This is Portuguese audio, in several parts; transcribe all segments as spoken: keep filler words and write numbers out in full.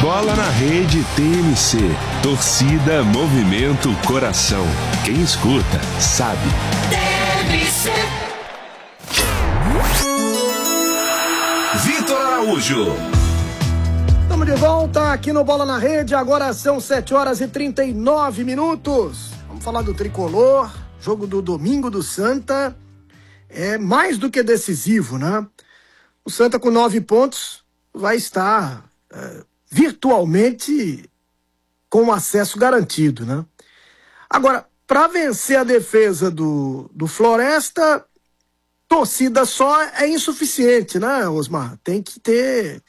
Bola na Rede T M C. Torcida, movimento, coração. Quem escuta, sabe. T M C. Vitor Araújo. Estamos de volta aqui no Bola na Rede. Agora são sete horas e trinta e nove minutos. Vamos falar do Tricolor. Jogo do domingo do Santa. É mais do que decisivo, né? O Santa com nove pontos vai estar é, virtualmente com acesso garantido, né? Agora, para vencer a defesa do, do Floresta, torcida só é insuficiente, né, Osmar? Tem que ter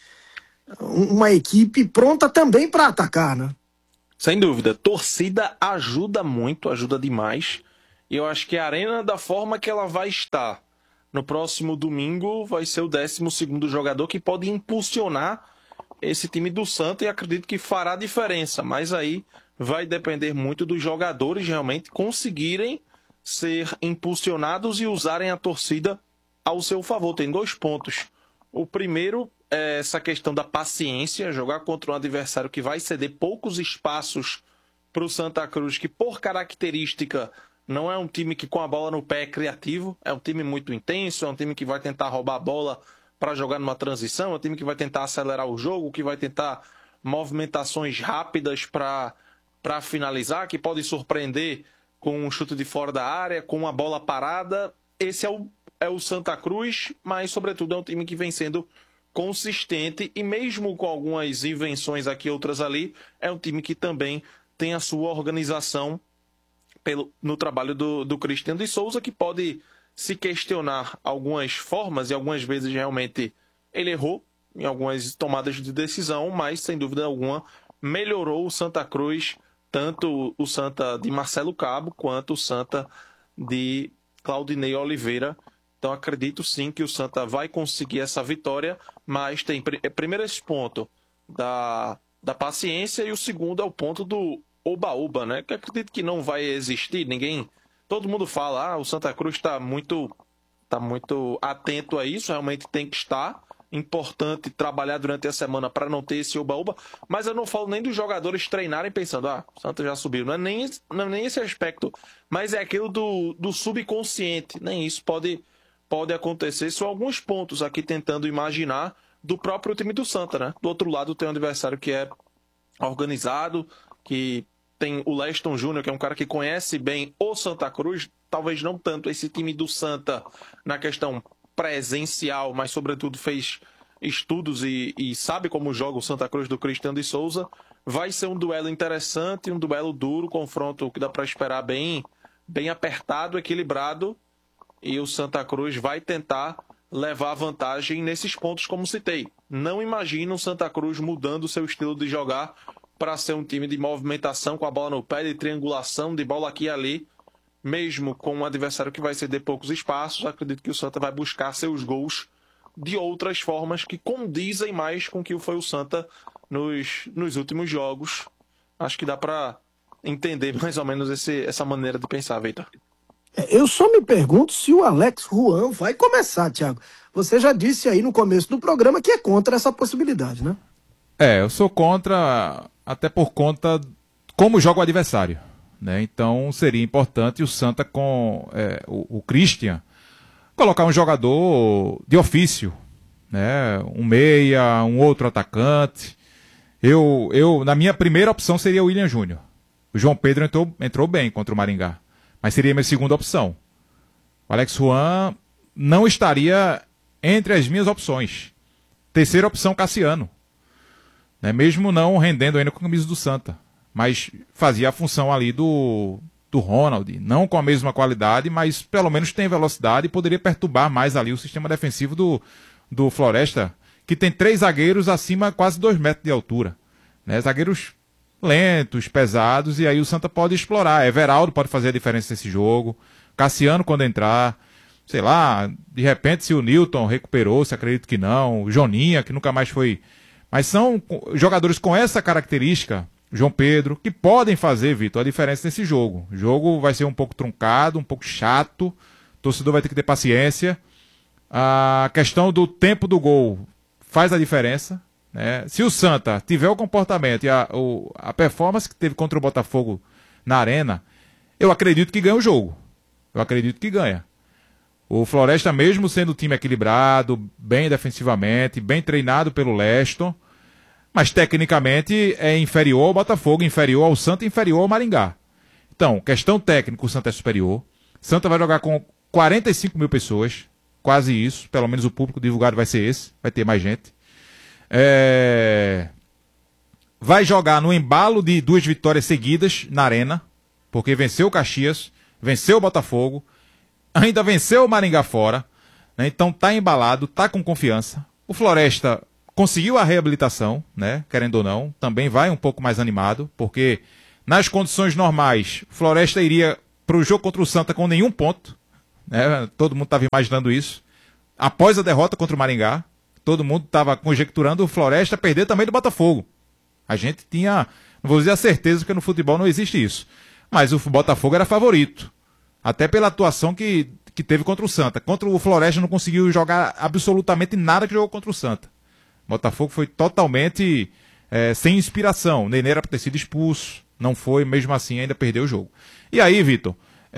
uma equipe pronta também para atacar, né? Sem dúvida. Torcida ajuda muito, ajuda demais. E eu acho que a Arena, da forma que ela vai estar no próximo domingo, vai ser o décimo segundo jogador que pode impulsionar esse time do Santa e acredito que fará diferença. Mas aí vai depender muito dos jogadores realmente conseguirem ser impulsionados e usarem a torcida ao seu favor. Tem dois pontos. O primeiro é essa questão da paciência, jogar contra um adversário que vai ceder poucos espaços para o Santa Cruz, que por característica não é um time que com a bola no pé é criativo, é um time muito intenso, é um time que vai tentar roubar a bola para jogar numa transição, é um time que vai tentar acelerar o jogo, que vai tentar movimentações rápidas para para finalizar, que pode surpreender com um chute de fora da área, com uma bola parada. Esse é o, é o Santa Cruz, mas sobretudo é um time que vem sendo consistente e mesmo com algumas invenções aqui, outras ali, é um time que também tem a sua organização pelo, no trabalho do, do Cristiano de Souza, que pode se questionar algumas formas e algumas vezes realmente ele errou em algumas tomadas de decisão, mas sem dúvida alguma melhorou o Santa Cruz, tanto o Santa de Marcelo Cabo quanto o Santa de Claudinei Oliveira. Então acredito sim que o Santa vai conseguir essa vitória, mas tem primeiro esse ponto da, da paciência e o segundo é o ponto do oba-oba, né? Que acredito que não vai existir, ninguém... Todo mundo fala, ah, o Santa Cruz está muito, tá muito atento a isso, realmente tem que estar. Importante trabalhar durante a semana para não ter esse oba-oba, mas eu não falo nem dos jogadores treinarem pensando, ah, o Santa já subiu. Não é nem, não é nem esse aspecto, mas é aquilo do, do subconsciente. Nem isso pode, pode acontecer. São alguns pontos aqui tentando imaginar do próprio time do Santa, né? Do outro lado tem um adversário que é organizado, que tem o Leston Júnior, que é um cara que conhece bem o Santa Cruz, talvez não tanto esse time do Santa na questão presencial, mas sobretudo fez estudos e, e sabe como joga o Santa Cruz do Cristiano de Souza. Vai ser um duelo interessante, um duelo duro, confronto que dá para esperar bem, bem apertado, equilibrado, e o Santa Cruz vai tentar levar vantagem nesses pontos como citei. Não imagino o Santa Cruz mudando o seu estilo de jogar para ser um time de movimentação com a bola no pé, de triangulação, de bola aqui e ali. Mesmo com um adversário que vai ceder poucos espaços, acredito que o Santa vai buscar seus gols de outras formas que condizem mais com o que foi o Santa nos, nos últimos jogos. Acho que dá para entender mais ou menos esse, essa maneira de pensar, Vitor. Eu só me pergunto se o Alex Juan vai começar, Thiago. Você já disse aí no começo do programa que é contra essa possibilidade, né? É, eu sou contra, até por conta como joga o adversário, né? Então seria importante o Santa com é, o, o Christian colocar um jogador de ofício, né? Um meia, um outro atacante. Eu, eu, na minha primeira opção seria o William Júnior. O João Pedro entrou, entrou bem contra o Maringá, mas seria a minha segunda opção. O Alex Juan não estaria entre as minhas opções. Terceira opção, Cassiano. Né, mesmo não rendendo ainda com a camisa do Santa, mas fazia a função ali do, do Ronald, não com a mesma qualidade, mas pelo menos tem velocidade e poderia perturbar mais ali o sistema defensivo do, do Floresta, que tem três zagueiros acima quase dois metros de altura, né, zagueiros lentos, pesados, e aí o Santa pode explorar. Everaldo pode fazer a diferença nesse jogo, Cassiano quando entrar, sei lá, de repente se o Newton recuperou, se acredito que não, o Joninha, que nunca mais foi... Mas são jogadores com essa característica, João Pedro, que podem fazer, Vitor, a diferença nesse jogo. O jogo vai ser um pouco truncado, um pouco chato, o torcedor vai ter que ter paciência. A questão do tempo do gol faz a diferença, né? Se o Santa tiver o comportamento e a, o, a performance que teve contra o Botafogo na Arena, eu acredito que ganha o jogo. Eu acredito que ganha. O Floresta, mesmo sendo um time equilibrado, bem defensivamente, bem treinado pelo Leston, mas tecnicamente é inferior ao Botafogo, inferior ao Santa, inferior ao Maringá. Então, questão técnica, o Santa é superior. Santa vai jogar com quarenta e cinco mil pessoas, quase isso, pelo menos o público divulgado vai ser esse, vai ter mais gente. É... Vai jogar no embalo de duas vitórias seguidas na Arena, porque venceu o Caxias, venceu o Botafogo, ainda venceu o Maringá fora, né? Então tá embalado, tá com confiança. O Floresta conseguiu a reabilitação, né? Querendo ou não, também vai um pouco mais animado, porque nas condições normais, o Floresta iria pro jogo contra o Santa com nenhum ponto, né? Todo mundo estava imaginando isso. Após a derrota contra o Maringá, todo mundo estava conjecturando o Floresta perder também do Botafogo. A gente tinha, não vou dizer a certeza, porque no futebol não existe isso, mas o Botafogo era favorito, até pela atuação que, que teve contra o Santa. Contra o Floresta não conseguiu jogar absolutamente nada que jogou contra o Santa. O Botafogo foi totalmente é, sem inspiração. O Nenê era para ter sido expulso, não foi, mesmo assim ainda perdeu o jogo. E aí, Vitor,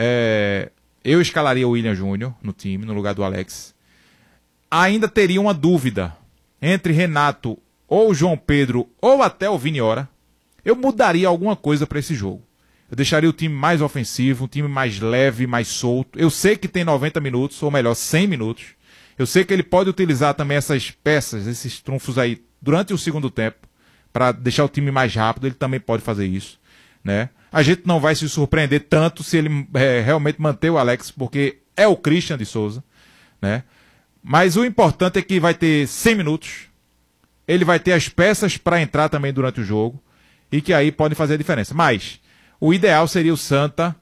é, eu escalaria o William Júnior no time, no lugar do Alex. Ainda teria uma dúvida entre Renato ou João Pedro ou até o Viniora. Eu mudaria alguma coisa para esse jogo. Eu deixaria o time mais ofensivo, um time mais leve, mais solto. Eu sei que tem noventa minutos, ou melhor, cem minutos. Eu sei que ele pode utilizar também essas peças, esses trunfos aí, durante o segundo tempo, para deixar o time mais rápido. Ele também pode fazer isso, né? A gente não vai se surpreender tanto se ele é, realmente manter o Alex, porque é o Christian de Souza, né? Mas o importante é que vai ter cem minutos. Ele vai ter as peças para entrar também durante o jogo, e que aí pode fazer a diferença. Mas o ideal seria o Santa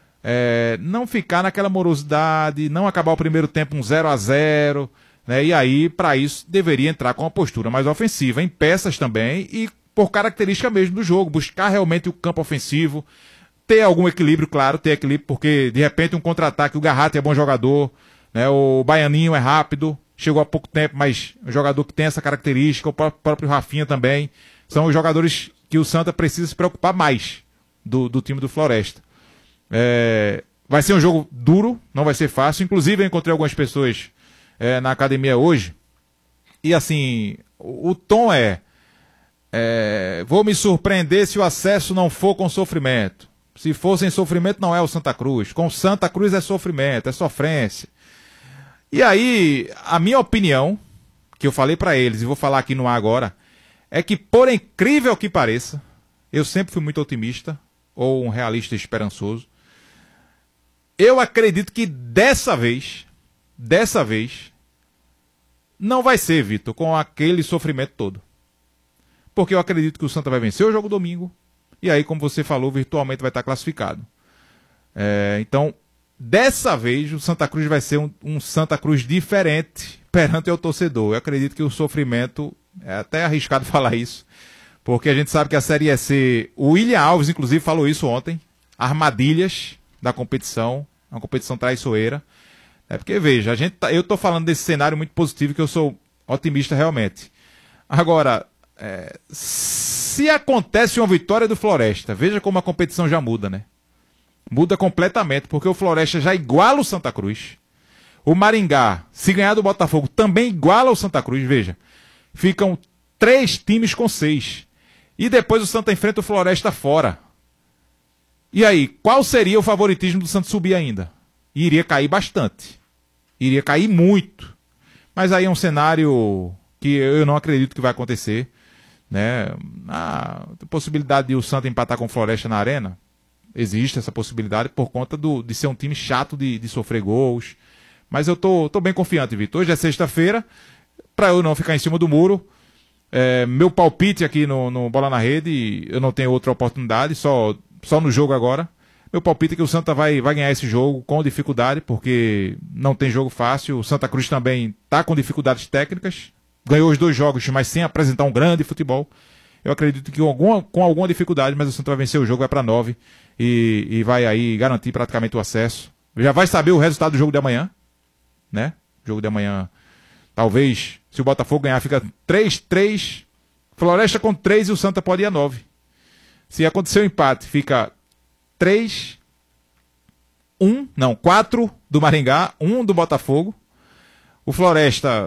é, não ficar naquela morosidade, não acabar o primeiro tempo um zero a zero, né? E aí, para isso, deveria entrar com uma postura mais ofensiva, em peças também, e por característica mesmo do jogo, buscar realmente o campo ofensivo, ter algum equilíbrio, claro, ter equilíbrio, porque de repente um contra-ataque, o Garratti é bom jogador, né? O Baianinho é rápido, chegou há pouco tempo, mas é um jogador que tem essa característica, o próprio Rafinha também, são os jogadores que o Santa precisa se preocupar mais do, do time do Floresta. É, vai ser um jogo duro, não vai ser fácil. Inclusive eu encontrei algumas pessoas é, na academia hoje, e assim, o, o tom é, é vou me surpreender se o acesso não for com sofrimento. Se for sem sofrimento não é o Santa Cruz, com Santa Cruz é sofrimento, é sofrência. E aí, a minha opinião, que eu falei pra eles e vou falar aqui no ar agora, é que, por incrível que pareça, eu sempre fui muito otimista, ou um realista esperançoso. Eu acredito que dessa vez, dessa vez, não vai ser, Vitor, com aquele sofrimento todo. Porque eu acredito que o Santa vai vencer o jogo domingo, e aí, como você falou, virtualmente vai estar classificado. É, então, dessa vez, o Santa Cruz vai ser um, um Santa Cruz diferente perante o torcedor. Eu acredito que o sofrimento, é até arriscado falar isso, porque a gente sabe que a Série C, o William Alves, inclusive, falou isso ontem, armadilhas da competição, uma competição traiçoeira. É porque, veja, a gente tá, eu estou falando desse cenário muito positivo, que eu sou otimista realmente. Agora, é, se acontece uma vitória do Floresta, veja como a competição já muda, né? Muda completamente, porque o Floresta já iguala o Santa Cruz. O Maringá, se ganhar do Botafogo, também iguala o Santa Cruz, veja. Ficam três times com seis. E depois o Santa enfrenta o Floresta fora. E aí, qual seria o favoritismo do Santa subir ainda? Iria cair bastante. Iria cair muito. Mas aí é um cenário que eu não acredito que vai acontecer, né? A possibilidade de o Santa empatar com o Floresta na Arena, existe essa possibilidade por conta do, de ser um time chato de, de sofrer gols. Mas eu tô, tô bem confiante, Vitor. Hoje é sexta-feira, para eu não ficar em cima do muro. É, meu palpite aqui no, no Bola na Rede, eu não tenho outra oportunidade, só, só no jogo agora. Meu palpite é que o Santa vai, vai ganhar esse jogo com dificuldade, porque não tem jogo fácil. O Santa Cruz também está com dificuldades técnicas. Ganhou os dois jogos, mas sem apresentar um grande futebol. Eu acredito que com alguma, com alguma dificuldade, mas o Santa vai vencer o jogo, vai para nove e, e vai aí garantir praticamente o acesso. Já vai saber o resultado do jogo de amanhã, né? O jogo de amanhã, talvez, se o Botafogo ganhar, fica três a três Floresta com três e o Santa pode ir a nove. Se acontecer o empate, fica três, um, não, quatro do Maringá, um do Botafogo. O Floresta,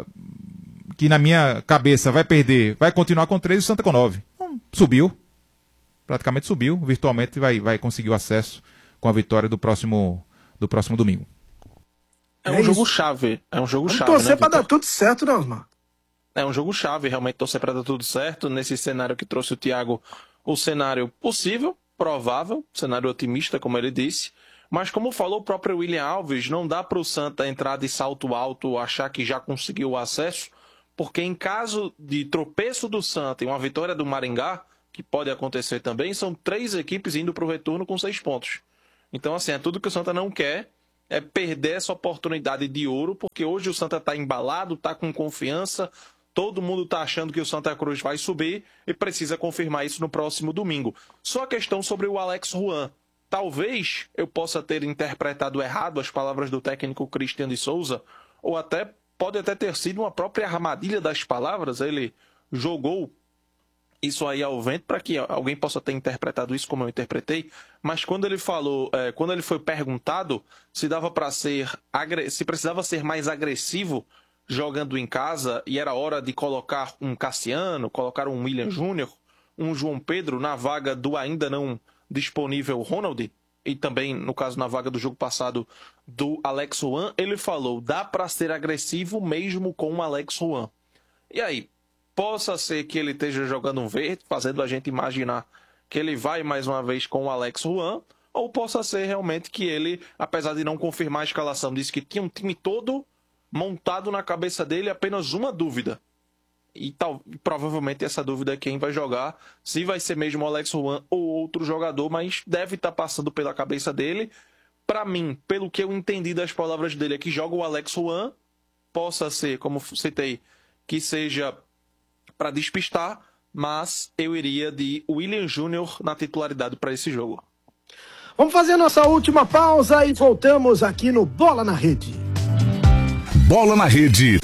que na minha cabeça vai perder, vai continuar com três e o Santa com nove. Então, subiu. Praticamente subiu. Virtualmente vai, vai conseguir o acesso com a vitória do próximo, do próximo domingo. É um é jogo chave. É um jogo Vamos chave. torcer né, pra dar tudo certo, né, Osmar? É um jogo chave, realmente torcer pra dar tudo certo. Nesse cenário que trouxe o Thiago, o cenário possível, provável, cenário otimista, como ele disse. Mas como falou o próprio William Alves, não dá para o Santa entrar de salto alto, achar que já conseguiu o acesso, porque em caso de tropeço do Santa e uma vitória do Maringá, que pode acontecer também, são três equipes indo para o retorno com seis pontos. Então, assim, é tudo que o Santa não quer, é perder essa oportunidade de ouro, porque hoje o Santa está embalado, está com confiança, todo mundo está achando que o Santa Cruz vai subir e precisa confirmar isso no próximo domingo. Só a questão sobre o Alex Ruan. Talvez eu possa ter interpretado errado as palavras do técnico Cristiano de Souza, ou até pode até ter sido uma própria armadilha das palavras. Ele jogou isso aí ao vento para que alguém possa ter interpretado isso como eu interpretei. Mas quando ele falou, é, quando ele foi perguntado se dava para ser, se precisava ser mais agressivo jogando em casa e era hora de colocar um Cassiano, colocar um William Júnior, um João Pedro na vaga do ainda não disponível Ronald, e também, no caso, na vaga do jogo passado do Alex Ruan, ele falou, dá para ser agressivo mesmo com o Alex Ruan. E aí, possa ser que ele esteja jogando um verde, fazendo a gente imaginar que ele vai mais uma vez com o Alex Ruan, ou possa ser realmente que ele, apesar de não confirmar a escalação, disse que tinha um time todo montado na cabeça dele, apenas uma dúvida. E tal, provavelmente essa dúvida é quem vai jogar, se vai ser mesmo o Alex Ruan ou outro jogador, mas deve estar passando pela cabeça dele. Para mim, pelo que eu entendi das palavras dele, é que joga o Alex Ruan, possa ser, como citei, que seja para despistar, mas eu iria de William Júnior na titularidade para esse jogo. Vamos fazer a nossa última pausa e voltamos aqui no Bola na Rede. Bola na Rede.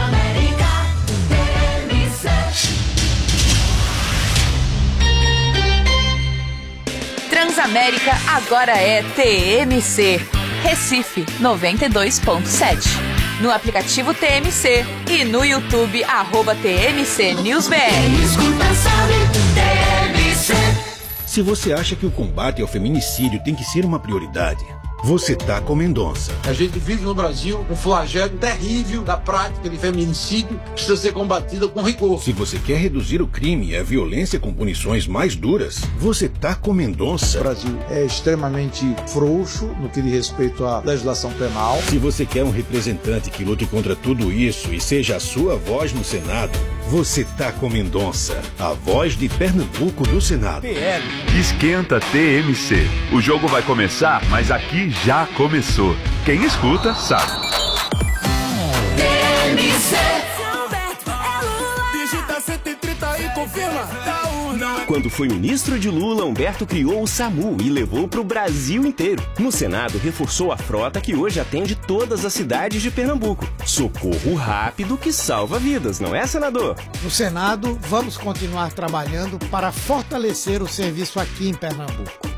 Transamérica agora é T M C. Recife noventa e dois ponto sete. No aplicativo T M C e no YouTube, arroba T M C News B R. Escuta, sabe, T M C. Se você acha que o combate ao feminicídio tem que ser uma prioridade, você tá com Mendonça. A gente vive no Brasil um flagelo terrível da prática de feminicídio que precisa ser combatida com rigor. Se você quer reduzir o crime e a violência com punições mais duras, você tá com Mendonça. O Brasil é extremamente frouxo no que diz respeito à legislação penal. Se você quer um representante que lute contra tudo isso e seja a sua voz no Senado, você tá com Mendonça, a voz de Pernambuco do Senado. P L. Esquenta T M C. O jogo vai começar, mas aqui já começou. Quem escuta, sabe. T M C. Digita cento e trinta e confirma. Da urna. Quando foi ministro de Lula, Humberto criou o SAMU e levou para o Brasil inteiro. No Senado, reforçou a frota que hoje atende todas as cidades de Pernambuco. Socorro rápido que salva vidas, não é, senador? No Senado, vamos continuar trabalhando para fortalecer o serviço aqui em Pernambuco.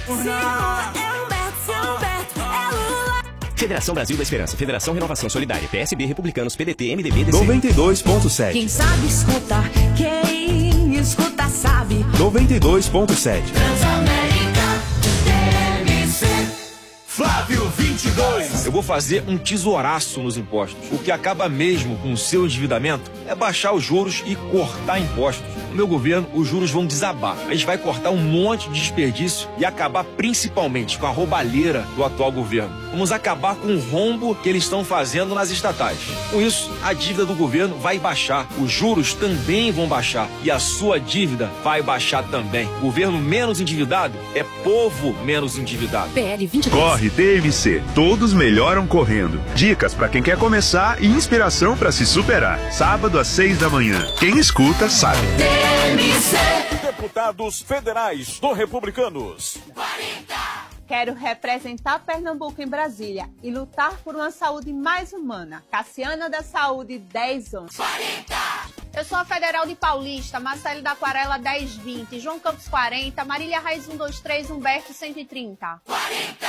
Federação Brasil da Esperança, Federação Renovação Solidária, P S B, Republicanos, P D T, M D B, D C. noventa e dois ponto sete. Quem sabe escutar, quem escuta sabe. noventa e dois ponto sete. Transamérica, T M C. Flávio vinte e dois. Eu vou fazer um tesouraço nos impostos. O que acaba mesmo com o seu endividamento é baixar os juros e cortar impostos. No meu governo, os juros vão desabar. A gente vai cortar um monte de desperdício e acabar principalmente com a roubalheira do atual governo. Vamos acabar com o rombo que eles estão fazendo nas estatais. Com isso, a dívida do governo vai baixar, os juros também vão baixar e a sua dívida vai baixar também. Governo menos endividado é povo menos endividado. P L vinte e dois. Corre T M C. Todos melhoram correndo. Dicas para quem quer começar e inspiração para se superar. Sábado às seis da manhã. Quem escuta sabe. T M C. Deputados federais do Republicanos. quarenta. Quero representar Pernambuco em Brasília e lutar por uma saúde mais humana. Cassiana da Saúde, dez onze. quarenta. Eu sou a Federal de Paulista, Marcelo da Aquarela dez vinte, João Campos quarenta, Marília Raiz cento e vinte e três, Humberto cento e trinta. quarenta!